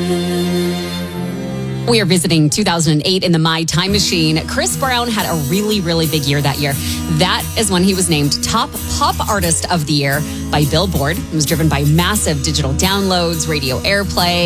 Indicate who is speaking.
Speaker 1: We are visiting 2008 in the My Time Machine. Chris Brown had a really, really big year that year. That is when he was named Top Pop Artist of the Year by Billboard. It was driven by massive digital downloads, radio airplay.